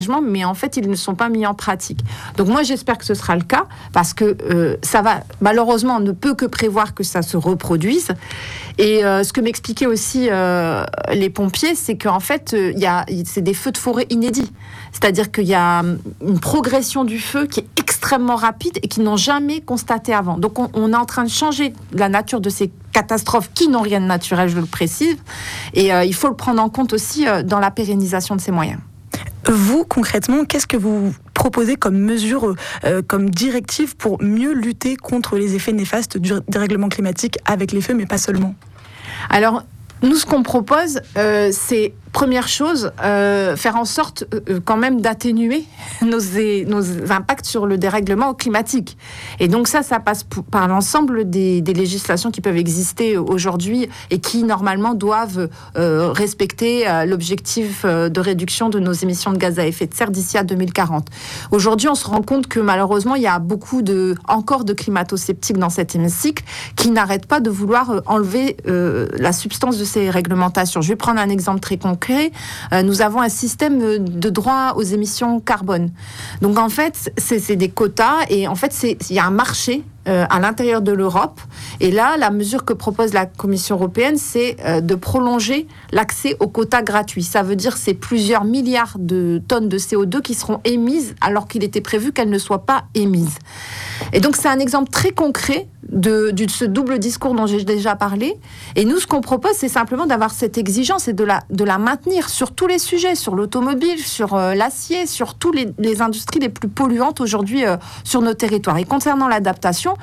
mais en fait, ils ne sont pas mis en pratique. Donc moi, j'espère que ce sera le cas, parce que ça va, malheureusement, on ne peut que prévoir que ça se reproduise. Et ce que m'expliquaient aussi les pompiers, c'est qu'en fait, c'est des feux de forêt inédits. C'est-à-dire qu'il y a une progression du feu qui est extrêmement rapide et qu'ils n'ont jamais constaté avant. Donc on est en train de changer la nature de ces catastrophes qui n'ont rien de naturel, je le précise. Et il faut le prendre en compte aussi dans la pérennisation de ces moyens. Vous, concrètement, qu'est-ce que vous proposez comme mesure, comme directive pour mieux lutter contre les effets néfastes du dérèglement climatique avec les feux, mais pas seulement ? Alors, nous, ce qu'on propose, c'est, première chose, faire en sorte quand même d'atténuer nos impacts sur le dérèglement climatique. Et donc ça passe par l'ensemble des législations qui peuvent exister aujourd'hui et qui, normalement, doivent respecter l'objectif de réduction de nos émissions de gaz à effet de serre d'ici à 2040. Aujourd'hui, on se rend compte que, malheureusement, il y a beaucoup encore de climato-sceptiques dans cet hémicycle qui n'arrêtent pas de vouloir enlever la substance de ces réglementations. Je vais prendre un exemple très concret. Nous avons un système de droit aux émissions carbone. Donc en fait, c'est des quotas et en fait, il y a un marché à l'intérieur de l'Europe. Et là, la mesure que propose la Commission européenne, c'est de prolonger l'accès aux quotas gratuits. Ça veut dire que c'est plusieurs milliards de tonnes de CO2 qui seront émises alors qu'il était prévu qu'elles ne soient pas émises. Et donc, c'est un exemple très concret de ce double discours dont j'ai déjà parlé. Et nous, ce qu'on propose, c'est simplement d'avoir cette exigence et de la maintenir sur tous les sujets, sur l'automobile, sur l'acier, sur toutes les industries les plus polluantes aujourd'hui sur nos territoires. Et concernant l'adaptation,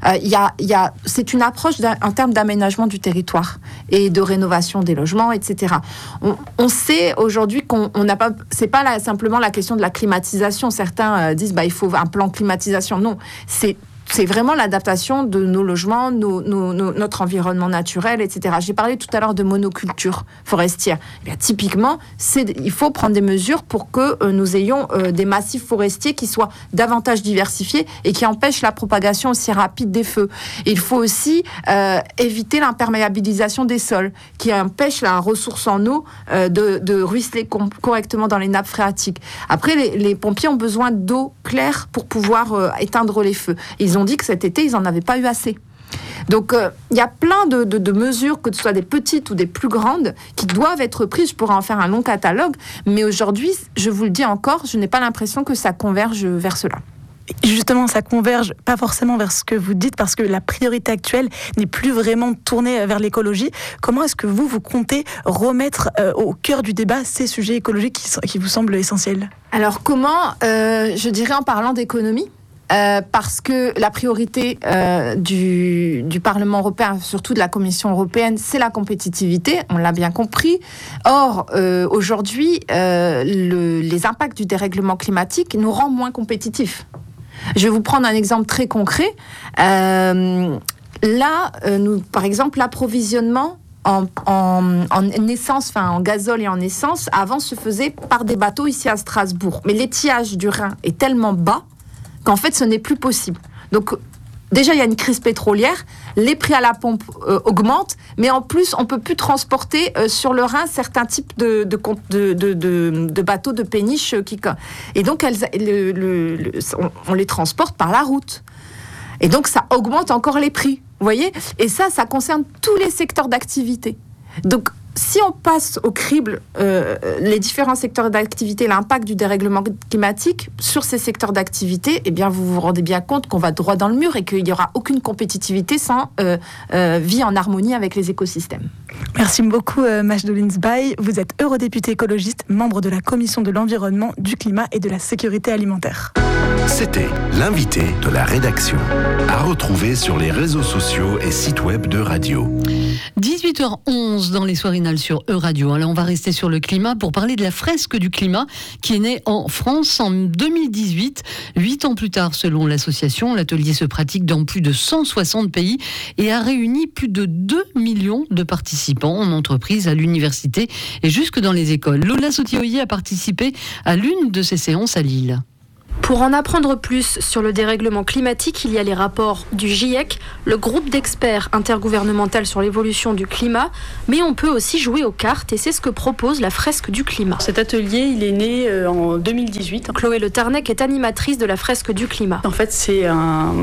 c'est une approche en termes d'aménagement du territoire et de rénovation des logements, etc. On sait aujourd'hui qu'on n'a pas, c'est pas simplement la question de la climatisation. Certains disent il faut un plan climatisation. Non, c'est vraiment l'adaptation de nos logements, notre environnement naturel, etc. J'ai parlé tout à l'heure de monoculture forestière. Eh bien, typiquement, il faut prendre des mesures pour que nous ayons des massifs forestiers qui soient davantage diversifiés et qui empêchent la propagation aussi rapide des feux. Et il faut aussi éviter l'imperméabilisation des sols, qui empêche la ressource en eau de ruisseler correctement dans les nappes phréatiques. Après, les pompiers ont besoin d'eau claire pour pouvoir éteindre les feux. Ils ont dit que cet été, ils n'en avaient pas eu assez. Donc, il y a plein de mesures, que ce soit des petites ou des plus grandes, qui doivent être prises. Je pourrais en faire un long catalogue, mais aujourd'hui, je vous le dis encore, je n'ai pas l'impression que ça converge vers cela. Justement, ça converge pas forcément vers ce que vous dites, parce que la priorité actuelle n'est plus vraiment tournée vers l'écologie. Comment est-ce que vous comptez remettre au cœur du débat ces sujets écologiques qui vous semblent essentiels ? Alors, comment ? Je dirais en parlant d'économie. Parce que la priorité du Parlement européen, surtout de la Commission européenne, c'est la compétitivité, on l'a bien compris. Or, aujourd'hui, les impacts du dérèglement climatique nous rendent moins compétitifs. Je vais vous prendre un exemple très concret. Par exemple, l'approvisionnement en essence, en gazole et en essence, avant se faisait par des bateaux ici à Strasbourg. Mais l'étiage du Rhin est tellement bas qu'en fait, ce n'est plus possible. Donc, déjà, il y a une crise pétrolière, les prix à la pompe augmentent, mais en plus, on ne peut plus transporter sur le Rhin certains types de bateaux de péniche. Et donc, on les transporte par la route. Et donc, ça augmente encore les prix, vous voyez ? Et ça concerne tous les secteurs d'activité. Donc, si on passe au crible les différents secteurs d'activité, l'impact du dérèglement climatique sur ces secteurs d'activité, eh bien, vous vous rendez bien compte qu'on va droit dans le mur et qu'il n'y aura aucune compétitivité sans vie en harmonie avec les écosystèmes. Merci beaucoup, Majdoline Sbaï. Vous êtes eurodéputée écologiste, membre de la Commission de l'Environnement, du Climat et de la Sécurité alimentaire. C'était l'invité de la rédaction, à retrouver sur les réseaux sociaux et sites web de Radio. 18h11 dans les soirinales sur Euradio. Alors on va rester sur le climat pour parler de la fresque du climat qui est née en France en 2018. 8 ans plus tard, selon l'association, l'atelier se pratique dans plus de 160 pays et a réuni plus de 2 millions de participants en entreprise, à l'université et jusque dans les écoles. Lola Sotioyi a participé à l'une de ces séances à Lille. Pour en apprendre plus sur le dérèglement climatique, il y a les rapports du GIEC, le groupe d'experts intergouvernemental sur l'évolution du climat, mais on peut aussi jouer aux cartes et c'est ce que propose la fresque du climat. Cet atelier, il est né en 2018. Chloé Le Tarnec est animatrice de la fresque du climat. En fait, c'est un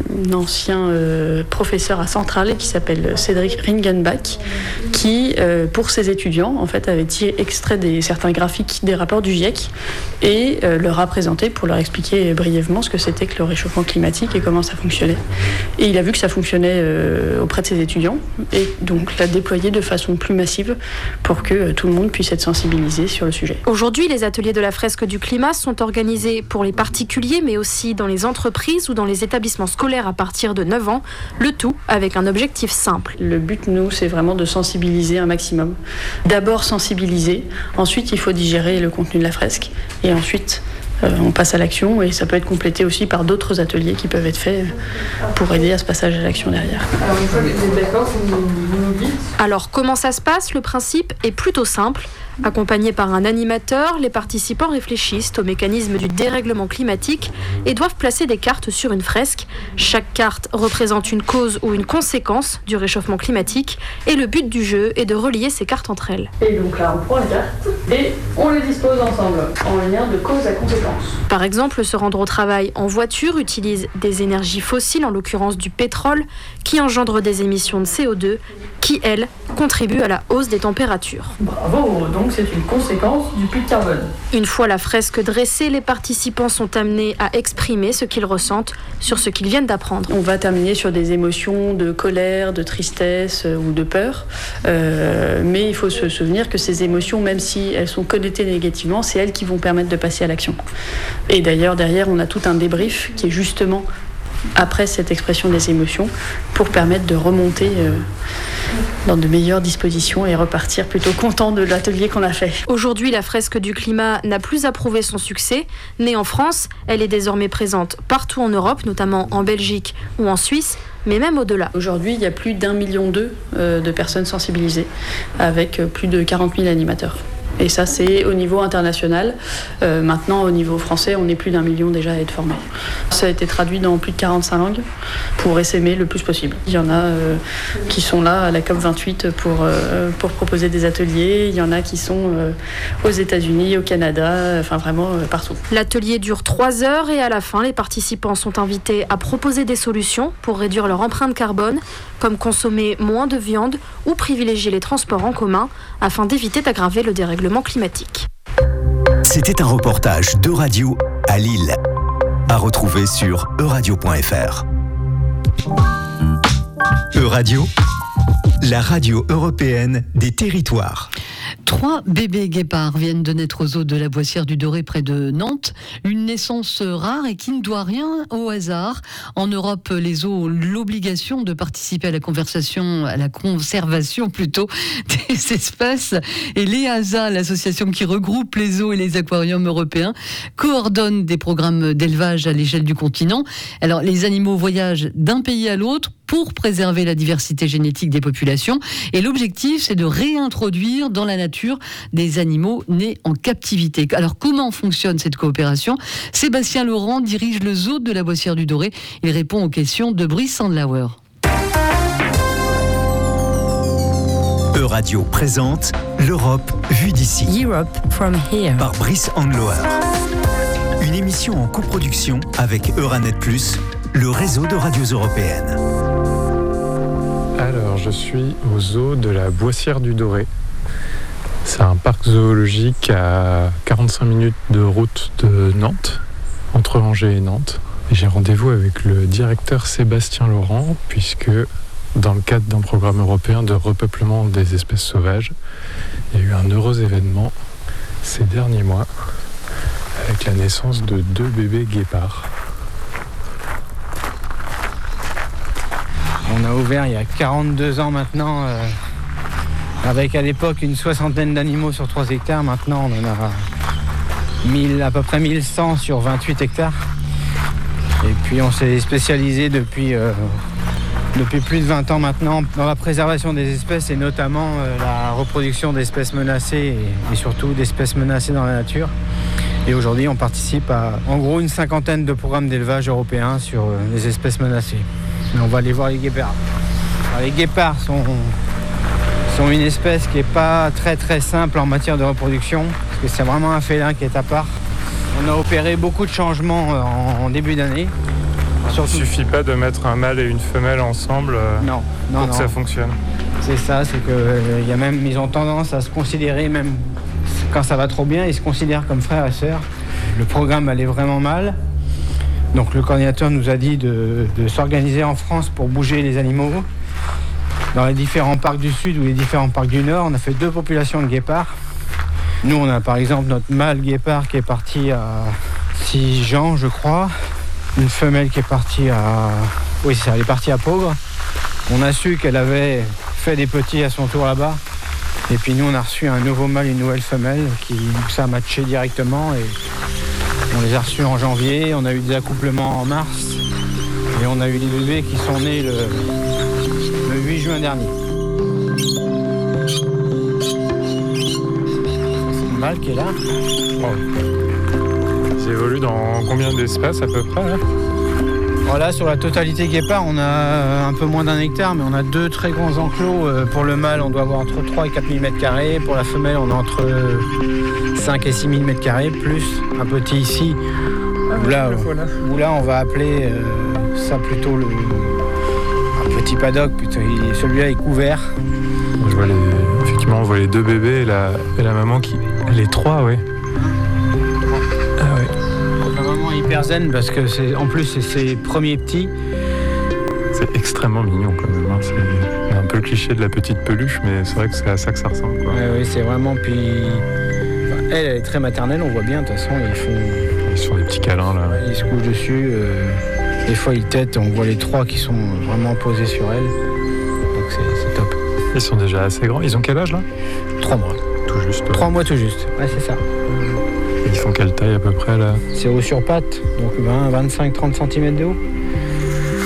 ancien professeur à Centrale qui s'appelle Cédric Ringenbach qui, pour ses étudiants, en fait, avait tiré extrait des certains graphiques des rapports du GIEC et leur a présenté pour leur expliquer brièvement ce que c'était que le réchauffement climatique et comment ça fonctionnait. Et il a vu que ça fonctionnait auprès de ses étudiants et donc l'a déployé de façon plus massive pour que tout le monde puisse être sensibilisé sur le sujet. Aujourd'hui, les ateliers de la fresque du climat sont organisés pour les particuliers mais aussi dans les entreprises ou dans les établissements scolaires à partir de 9 ans, le tout avec un objectif simple. Le but, nous, c'est vraiment de sensibiliser un maximum. D'abord sensibiliser, ensuite il faut digérer le contenu de la fresque et ensuite on passe à l'action et ça peut être complété aussi par d'autres ateliers qui peuvent être faits pour aider à ce passage à l'action derrière. Alors une fois que vous êtes d'accord, vous nous dites. Alors comment ça se passe ? Le principe est plutôt simple. Accompagnés par un animateur, les participants réfléchissent au mécanisme du dérèglement climatique et doivent placer des cartes sur une fresque. Chaque carte représente une cause ou une conséquence du réchauffement climatique et le but du jeu est de relier ces cartes entre elles. Et donc là, on prend les cartes et on les dispose ensemble en lien de cause à conséquence. Par exemple, se rendre au travail en voiture utilise des énergies fossiles, en l'occurrence du pétrole, qui engendre des émissions de CO2 qui, elles, contribuent à la hausse des températures. Bravo, donc c'est une conséquence du puits de carbone. Une fois la fresque dressée, les participants sont amenés à exprimer ce qu'ils ressentent sur ce qu'ils viennent d'apprendre. On va terminer sur des émotions de colère, de tristesse ou de peur, mais il faut se souvenir que ces émotions, même si elles sont connotées négativement, c'est elles qui vont permettre de passer à l'action. Et d'ailleurs, derrière, on a tout un débrief qui est justement après cette expression des émotions pour permettre de remonter dans de meilleures dispositions et repartir plutôt content de l'atelier qu'on a fait. Aujourd'hui, la fresque du climat n'a plus à prouver son succès. Née en France, elle est désormais présente partout en Europe, notamment en Belgique ou en Suisse, mais même au-delà. Aujourd'hui, il y a plus d'1,2 million de personnes sensibilisées, avec plus de 40 000 animateurs. Et ça, c'est au niveau international. Maintenant, au niveau français, on est plus d'1 million déjà à être formés. Ça a été traduit dans plus de 45 langues pour essaimer le plus possible. Il y en a qui sont là à la COP28 pour proposer des ateliers. Il y en a qui sont aux États-Unis, au Canada, enfin vraiment partout. L'atelier dure 3 heures et à la fin, les participants sont invités à proposer des solutions pour réduire leur empreinte carbone, comme consommer moins de viande ou privilégier les transports en commun afin d'éviter d'aggraver le dérèglement climatique. C'était un reportage d'Euradio à Lille, à retrouver sur euradio.fr. Euradio, la radio européenne des territoires. 3 bébés guépards viennent de naître aux eaux de la Boissière du Doré près de Nantes. Une naissance rare et qui ne doit rien au hasard. En Europe, les eaux ont l'obligation de participer à la conservation plutôt des espèces. Et l'EASA, l'association qui regroupe les eaux et les aquariums européens, coordonne des programmes d'élevage à l'échelle du continent. Alors, les animaux voyagent d'un pays à l'autre pour préserver la diversité génétique des populations. Et l'objectif, c'est de réintroduire dans la nature des animaux nés en captivité. Alors, comment fonctionne cette coopération ? Sébastien Laurent dirige le zoo de la Boissière du Doré. Il répond aux questions de Brice Sandlauer. Euradio présente l'Europe vue d'ici. Europe from here. Par Brice Sandlauer. Une émission en coproduction avec Euranet+, le réseau de radios européennes. Alors, je suis au zoo de la Boissière du Doré. C'est un parc zoologique à 45 minutes de route de Nantes, entre Angers et Nantes. Et j'ai rendez-vous avec le directeur Sébastien Laurent, puisque dans le cadre d'un programme européen de repeuplement des espèces sauvages, il y a eu un heureux événement ces derniers mois, avec la naissance de 2 bébés guépards. On a ouvert il y a 42 ans maintenant, avec à l'époque une 60aine d'animaux sur 3 hectares. Maintenant, on en a à peu près 1100 sur 28 hectares. Et puis on s'est spécialisé depuis plus de 20 ans maintenant dans la préservation des espèces et notamment la reproduction d'espèces menacées et surtout d'espèces menacées dans la nature. Et aujourd'hui, on participe à, en gros, une cinquantaine de programmes d'élevage européens sur les espèces menacées. Et on va aller voir les guépards. Alors, les guépards sont une espèce qui n'est pas très très simple en matière de reproduction, parce que c'est vraiment un félin qui est à part. On a opéré beaucoup de changements en début d'année. Surtout... Il ne suffit pas de mettre un mâle et une femelle ensemble pour que ça fonctionne. C'est ça, c'est qu'ils ont tendance à se considérer, même quand ça va trop bien, ils se considèrent comme frères et sœurs. Le programme allait vraiment mal. Donc le coordinateur nous a dit de s'organiser en France pour bouger les animaux. Dans les différents parcs du Sud ou les différents parcs du Nord, on a fait 2 populations de guépards. Nous, on a par exemple notre mâle guépard qui est parti à Sijan, je crois. Une femelle qui est partie à... Oui, c'est ça, elle est partie à Peaugres. On a su qu'elle avait fait des petits à son tour là-bas. Et puis nous, on a reçu un nouveau mâle et une nouvelle femelle qui ça a matché directement. Et on les a reçus en janvier. On a eu des accouplements en mars. Et on a eu des bébés qui sont nés le 8 juin dernier. C'est le mâle qui est là. Ils évoluent dans combien d'espaces à peu près là ? Voilà, sur la totalité guépard, on a un peu moins d'1 hectare, mais on a 2 très grands enclos. Pour le mâle, on doit avoir entre 3 et 4 000 m². Pour la femelle, on a entre 5 et 6 000 m², plus un petit ici, où là on va appeler ça plutôt un petit paddock. Celui-là est couvert. Effectivement, on voit les 2 bébés et la maman qui... Les 3, oui. Hyper zen parce que en plus c'est ses premiers petits. C'est extrêmement mignon quand même. Hein. C'est un peu le cliché de la petite peluche, mais c'est vrai que c'est à ça que ça ressemble. Quoi. Oui, c'est vraiment. Puis elle est très maternelle, on voit bien. De toute façon, ils font des petits câlins là. Ils se couchent dessus. Des fois ils têtent. On voit les 3 qui sont vraiment posés sur elle. Donc c'est top. Ils sont déjà assez grands. Ils ont quel âge là ? 3 mois. Tout juste. 3 mois tout juste. Ouais, c'est ça. Ils font quelle taille à peu près là ? C'est haut sur pattes, donc 25-30 cm de haut.